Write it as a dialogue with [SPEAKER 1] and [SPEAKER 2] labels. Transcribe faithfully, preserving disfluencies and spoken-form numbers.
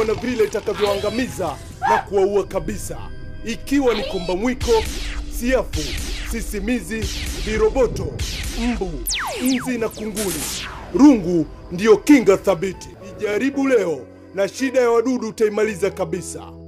[SPEAKER 1] na vile itakavyoangamiza na kuwaua kabisa, ikiwa ni komba mwiko, siafu, sisimizi, viroboto, mbu, nzi na kunguni. Rungu ndiyo kinga thabiti. Ijaribu leo na shida ya wadudu utaimaliza kabisa.